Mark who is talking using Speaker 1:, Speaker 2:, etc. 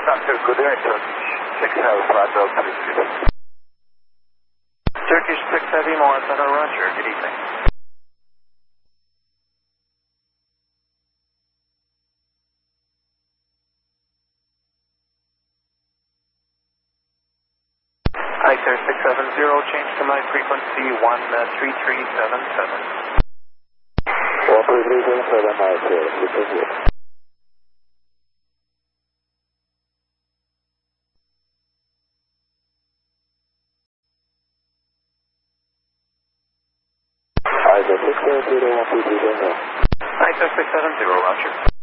Speaker 1: Dr. Good day, Turkish 6 Heavy Flat Altitude. Turkish 6 Heavy Montana, Roger. Good evening. Hi, sir, 670, change to my frequency 13377.
Speaker 2: 13377, hi, sir, frequency. Hi, sir, 670, 13377.
Speaker 1: Hi, sir, 670, Roger.